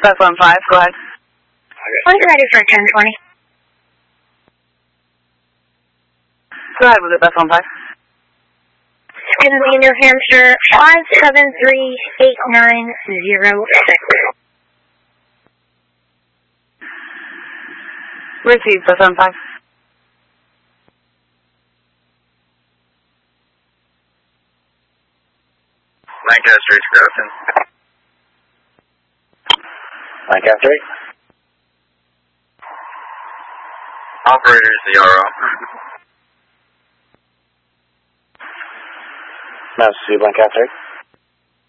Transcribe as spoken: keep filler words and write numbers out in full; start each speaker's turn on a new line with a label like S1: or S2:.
S1: Bus one five, go ahead.
S2: When you're ready for ten twenty.
S1: Go ahead with it, Bus one five.
S2: It's going to be New Hampshire five seven three eight nine zero six.
S1: Received, Bus one five.
S3: Lancaster East Grafton. Lancaster. Operator zero. Massachusetts, Lancaster.